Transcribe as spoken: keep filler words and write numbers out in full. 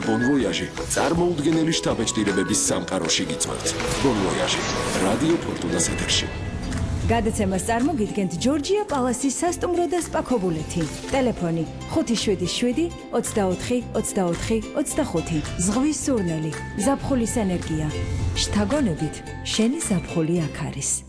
Bon Voyage წარმოუდგენელი შთაბეჭდილებების სამყაროში გიწვევთ. Bon Voyage რადიო ფორტუნას ეთერში. გადაცემას წარმოგიდგენთ ჯორჯია პალასის სასტუმრო და სპა ქობულეთი. ტელეფონი ხუთი შვიდი შვიდი ოცდაოთხი ოცდაოთხი ოცდახუთი. ზღვის სურნელი, ზაფხულის ენერგია. შთაგონებით, შენი ზაფხული აქ არის.